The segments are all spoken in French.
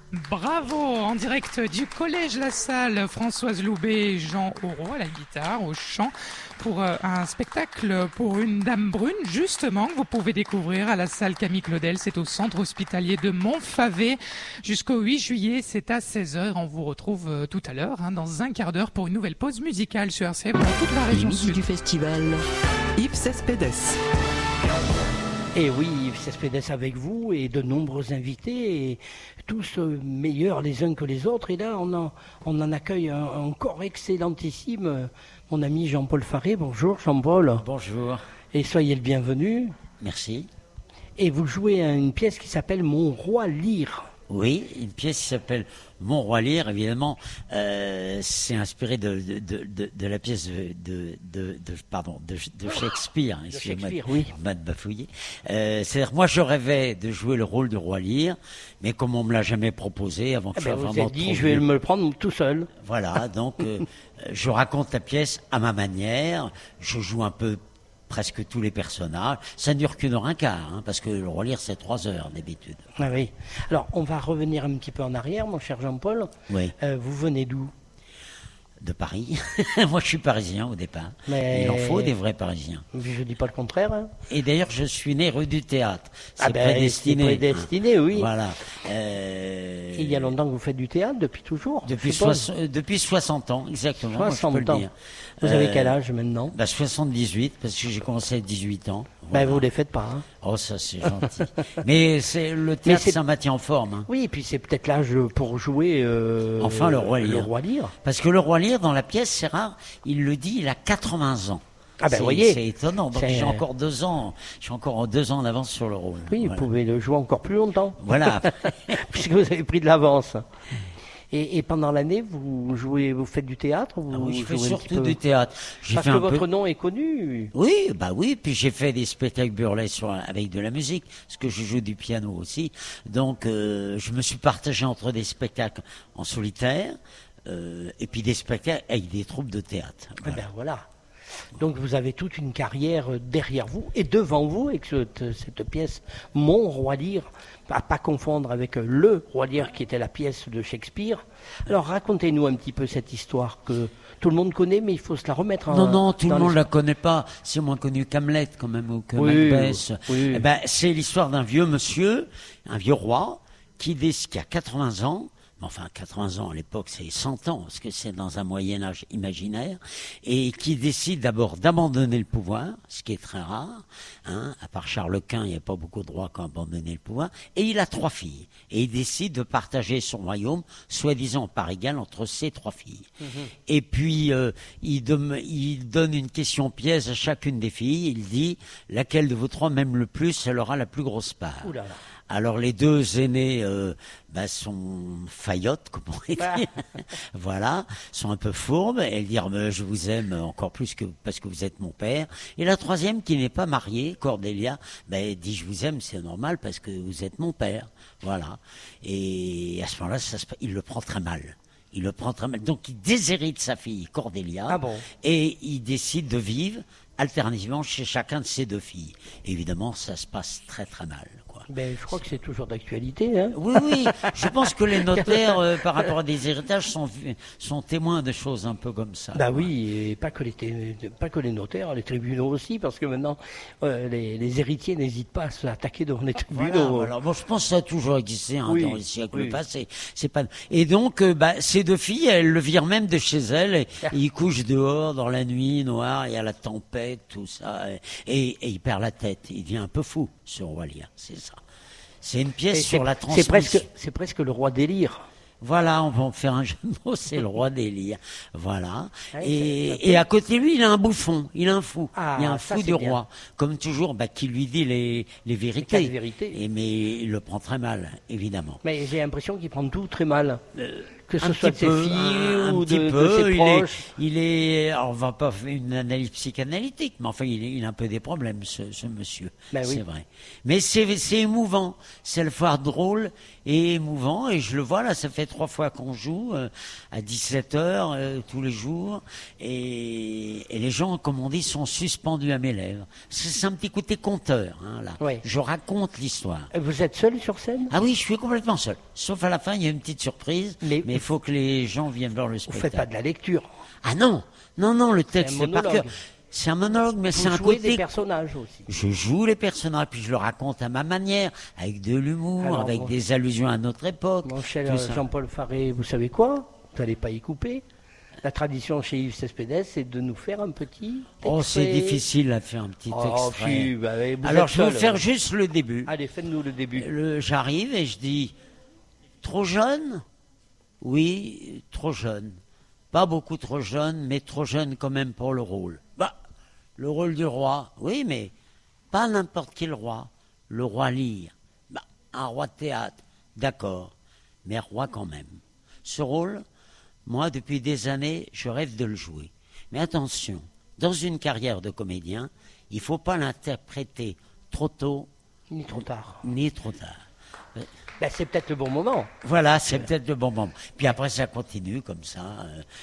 Bravo, en direct du Collège La Salle, Françoise Loubet et Jean Aureau à la guitare, au chant, pour un spectacle pour une dame brune, justement, que vous pouvez découvrir à la salle Camille Claudel. C'est au centre hospitalier de Montfavet. Jusqu'au 8 juillet, c'est à 16h. On vous retrouve tout à l'heure, dans un quart d'heure, pour une nouvelle pause musicale sur RCF dans toute la région sud. Du festival Yves Cespedes. Et oui, Yves Cespedes avec vous et de nombreux invités, et tous meilleurs les uns que les autres. Et là, on en accueille un corps excellentissime, mon ami Jean-Paul Faré. Bonjour Jean-Paul. Bonjour. Et soyez le bienvenu. Merci. Et vous jouez une pièce qui s'appelle Mon Roi Lyre. Oui, une pièce qui s'appelle Mon Roi Lyre, évidemment, c'est inspiré de la pièce de Shakespeare. De Shakespeare, oui. M'a bafouillé. C'est-à-dire, moi, je rêvais de jouer le rôle du Roi Lyre, mais comme on me l'a jamais proposé, avant que je sois vous vraiment avez dit, trop je vais vieux. me le prendre tout seul. Voilà, donc, je raconte la pièce à ma manière, je joue un peu presque tous les personnages. Ça ne dure qu'une heure un quart, parce que le Roi Lyre, c'est 3 heures d'habitude. Ah oui. Alors, on va revenir un petit peu en arrière, mon cher Jean-Paul. Oui. Vous venez d'où ? De Paris. Moi, je suis parisien au départ. Mais il en faut des vrais Parisiens. Je dis pas le contraire. Hein. Et d'ailleurs, je suis né rue du Théâtre. C'est prédestiné. C'est prédestiné, oui. Voilà. Il y a longtemps que vous faites du théâtre, depuis toujours. Depuis 60 ans, exactement. 60 moi, je peux ans. Le dire. Vous avez quel âge maintenant ? 78, parce que j'ai commencé à 18 ans. Voilà. Vous les faites pas. Hein. Oh, ça c'est gentil. Mais le théâtre, ça maintient en forme. Hein. Oui, et puis c'est peut-être l'âge pour jouer. Enfin, le Roi Lyre. Le Roi Lyre. Parce que le Roi Lyre, dans la pièce, c'est rare. Il le dit, il a 80 ans. Ah ben, voyez. C'est étonnant. Donc j'ai encore 2 ans. J'ai encore 2 ans d'avance sur le rôle. Oui, voilà. Vous pouvez le jouer encore plus longtemps. Voilà. Puisque vous avez pris de l'avance. Et pendant l'année, vous faites du théâtre ou oui, je fais surtout du théâtre. Parce que votre nom est connu. Oui, oui. Puis j'ai fait des spectacles burlesques avec de la musique, parce que je joue du piano aussi. Donc, je me suis partagé entre des spectacles en solitaire et puis des spectacles avec des troupes de théâtre. Voilà. Ben voilà. Donc vous avez toute une carrière derrière vous et devant vous avec cette pièce Mon Roi Lyre, à pas confondre avec Le Roi Lyre qui était la pièce de Shakespeare. Alors racontez-nous un petit peu cette histoire que tout le monde connaît, mais il faut se la remettre en... Non, tout le monde la connaît pas. C'est moins connu qu'Hamlet quand même, ou que Macbeth. Oui. Eh ben, c'est l'histoire d'un vieux monsieur, un vieux roi, qui a 80 ans. Enfin, 80 ans à l'époque, c'est 100 ans, parce que c'est dans un Moyen-Âge imaginaire, et qui décide d'abord d'abandonner le pouvoir, ce qui est très rare, à part Charles Quint, il n'y a pas beaucoup de rois qui ont abandonné le pouvoir, et il a 3 filles, et il décide de partager son royaume, soi-disant par égal, entre ses 3 filles. Et puis, il donne une question piège à chacune des filles, il dit, laquelle de vous 3 m'aime le plus, elle aura la plus grosse part. Ouh là là. Alors les 2 aînés sont faillottes, comme on pourrait dire. Voilà, sont un peu fourbes. Elles disent je vous aime encore plus que parce que vous êtes mon père. Et la 3e qui n'est pas mariée, Cordélia, dit je vous aime, c'est normal parce que vous êtes mon père. Voilà. Et à ce moment-là, il le prend très mal. Donc il déshérite sa fille Cordélia. Ah bon. Et il décide de vivre alternativement chez chacun de ses 2 filles. Et évidemment, ça se passe très très mal. Ben, je crois que c'est toujours d'actualité. Hein. Oui, je pense que les notaires, par rapport à des héritages, sont témoins de choses un peu comme ça. Bah oui, et pas que les notaires, les tribunaux aussi, parce que maintenant, les héritiers n'hésitent pas à s'attaquer devant les tribunaux. Voilà. Bon, je pense que ça a toujours existé dans les siècles passés. C'est pas. Et donc, ces 2 filles, elles le virent même de chez elles, et ils couchent dehors dans la nuit noire, il y a la tempête, tout ça, et il perd la tête. Il devient un peu fou, ce Roi Lyre, c'est ça. C'est une pièce sur la transmission. C'est presque le Roi des lyres. Voilà, on va en faire un jeu de mots, c'est le Roi des lyres. Voilà. Et à côté de lui, il a un bouffon, il a un fou. Il y a un fou du roi. Comme toujours, qui lui dit les vérités. Les vérités. Mais il le prend très mal, évidemment. Mais j'ai l'impression qu'il prend tout très mal. Que ce Un soit de petit ses peu, filles un ou petit de peu. ses proches. Alors, on va pas faire une analyse psychanalytique, mais enfin, il a un peu des problèmes, ce monsieur. Ben oui. C'est vrai. Mais c'est émouvant. C'est le fois drôle et émouvant. Et je le vois, là, ça fait 3 fois qu'on joue, à 17h, tous les jours. Et les gens, comme on dit, sont suspendus à mes lèvres. C'est un petit côté conteur, hein, là. Oui. Je raconte l'histoire. Vous êtes seul sur scène? Ah oui, je suis complètement seul. Sauf à la fin, il y a une petite surprise. Mais il faut que les gens viennent voir le Vous spectacle. faites pas de la lecture. Ah non, non, le texte C'est un c'est par monologue. cœur. C'est un monologue, mais c'est Vous un jouez côté. des personnages aussi. Je joue les personnages, puis je le raconte à ma manière, avec de l'humour, Alors, avec bon. des allusions à notre époque. Mon cher tout ça. Jean-Paul Faré, vous savez quoi? Vous n'allez pas y couper. La tradition chez Yves Cespedes, c'est de nous faire un petit Oh, c'est extrait. difficile à faire un petit Oh, extrait. si, bah, vous Alors, êtes je vais vous seul. faire juste le début. Allez, faites-nous le début. J'arrive et je dis trop jeune? Oui, trop jeune. Pas beaucoup trop jeune, mais trop jeune quand même pour le rôle. Bah, le rôle du roi, oui, mais pas n'importe quel roi. Le roi Lear. Bah, un roi de théâtre, d'accord, mais roi quand même. Ce rôle, moi, depuis des années, je rêve de le jouer. Mais attention, dans une carrière de comédien, il ne faut pas l'interpréter trop tôt Ni trop tard. ni trop tard. Ben, c'est peut-être le bon moment. Voilà, c'est peut-être le bon moment. Puis après, ça continue comme ça.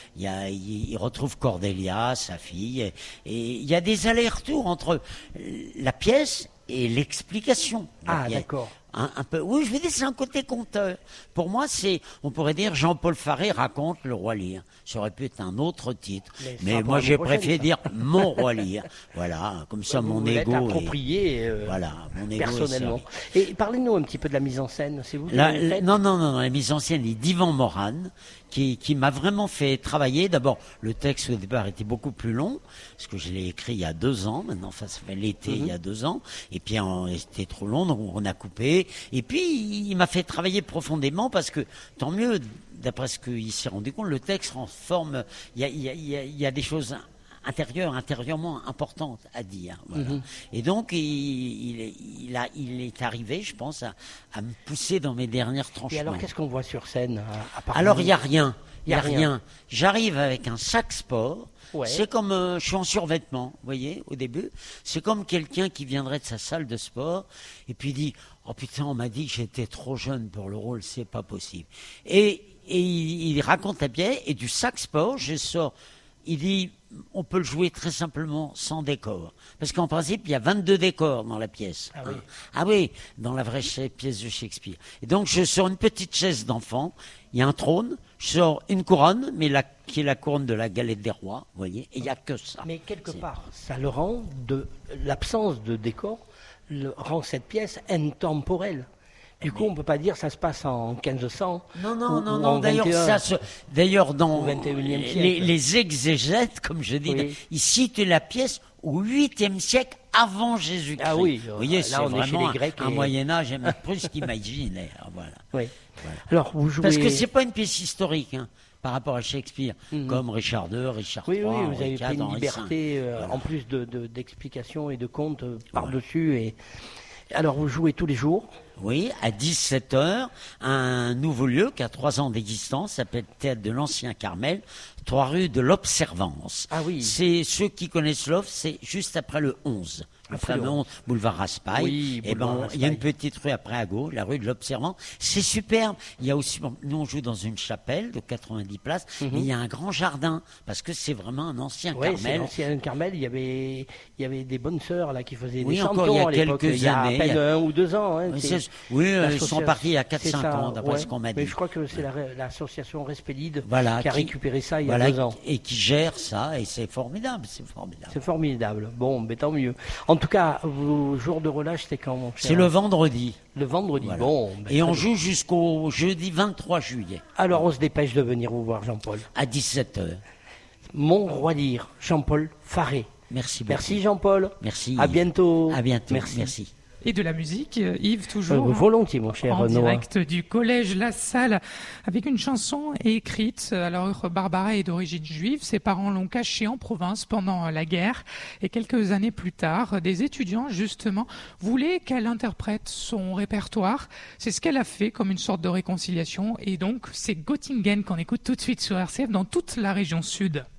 Il retrouve Cordelia, sa fille, et il y a des allers-retours entre la pièce et l'explication. de la Ah, pièce. d'accord. Un peu. Oui, je veux dire, c'est un côté conteur. Pour moi, on pourrait dire Jean-Paul Faré raconte le roi Lear. Ça aurait pu être un autre titre. Mais Mais ça moi, pour j'ai l'année prochaine, préféré ça. dire mon roi Lear. Voilà, comme ça, Vous mon vous l'êtes ego. approprié Voilà, mon ego est personnellement. servi. Et parlez-nous un petit peu de la mise en scène. C'est vous qui La- l'avez faite non, la mise en scène est d'Yvan Morane, qui m'a vraiment fait travailler. D'abord, le texte au départ était beaucoup plus long, parce que je l'ai écrit il y a 2 ans, maintenant, enfin, ça fait l'été il y a 2 ans, et puis c'était trop long, donc on a coupé. Et puis, il m'a fait travailler profondément, parce que, tant mieux, d'après ce qu'il s'est rendu compte, le texte en forme, il y a des choses intérieurement importante à dire. Voilà. Et donc, il est arrivé, je pense, à me pousser dans mes dernières tranchements. Et alors, qu'est-ce qu'on voit sur scène à part Alors, vous il n'y a rien. Il y a rien. J'arrive avec un sac sport. Ouais. C'est comme, je suis en survêtement, vous voyez, au début. C'est comme quelqu'un qui viendrait de sa salle de sport et puis dit, oh putain, on m'a dit que j'étais trop jeune pour le rôle, c'est pas possible. Et il raconte la pièce et du sac sport, je sors. Il dit, on peut le jouer très simplement sans décor. Parce qu'en principe, il y a 22 décors dans la pièce. Ah oui. Ah oui, dans la vraie pièce de Shakespeare. Et donc, je sors une petite chaise d'enfant, il y a un trône, je sors une couronne, mais qui est la couronne de la galette des rois, vous voyez, et il n'y a que ça. Mais quelque part, ça le rend, l'absence de décor rend cette pièce intemporelle. Du coup, on ne peut pas dire ça se passe en 1500. Non. D'ailleurs, 21. D'ailleurs, dans Au 21e siècle. les exégètes, comme je dis, Oui. ils citent la pièce au 8e siècle avant Jésus-Christ. Ah oui, vous voyez, là, c'est on est chez vraiment les Grecs un et- Moyen-Âge même plus qu'imaginaire. Voilà. Oui. Voilà. Alors, vous jouez. Parce que c'est pas une pièce historique, hein, par rapport à Shakespeare, comme Richard II, Richard Oui, III, oui, vous Henri avez IV, pris une Henri V. liberté, Voilà. en plus d'explications et de contes par-dessus. Et... Alors, vous jouez tous les jours. Oui, à 17h, un nouveau lieu qui a 3 ans d'existence, s'appelle Théâtre de l'Ancien Carmel, 3 rue de l'Observance. Ah oui. C'est ceux qui connaissent l'Off, c'est juste après le 11. Le Après le fameux 11, boulevard Raspail. Oui, Et boulevard il y a une Raspail. petite rue après à gauche, la rue de l'Observance. C'est superbe. Il y a aussi, nous on joue dans une chapelle de 90 places, mais il y a un grand jardin, parce que c'est vraiment un ancien Oui, c'est Carmel. l'ancien Carmel. Il y avait des bonnes sœurs là qui faisaient Oui, des encore chantons il y a à l'époque. quelques Il y a années, à peine il y a- 1 ou 2 ans. Hein, Oui, c'est- oui, ils l'association- sont partis il y a 4-5 c'est ça, ans, d'après ouais. ce qu'on m'a dit. Mais je crois que c'est l'association Respélide Voilà, qui a récupéré ça il y a voilà, 2 ans. et qui gère ça, et c'est formidable, c'est formidable. C'est formidable. Bon, mais tant mieux. En tout cas, vos jours de relâche, c'est quand, mon cher? C'est le vendredi. Le vendredi. Voilà. Bon. ben, Et très on bien. joue jusqu'au jeudi 23 juillet, Alors, on se dépêche de venir vous voir, Jean-Paul. à 17h. Mon roi Lear, Jean-Paul Faré. Merci beaucoup. Merci, Jean-Paul. Merci. À bientôt. À bientôt. Merci. Merci. Et de la musique, Yves, toujours Volontiers, mon cher en Noah. direct du collège La Salle, avec une chanson écrite. Alors, Barbara est d'origine juive, ses parents l'ont cachée en province pendant la guerre, et quelques années plus tard, des étudiants, justement, voulaient qu'elle interprète son répertoire. C'est ce qu'elle a fait comme une sorte de réconciliation, et donc c'est Göttingen qu'on écoute tout de suite sur RCF dans toute la région sud.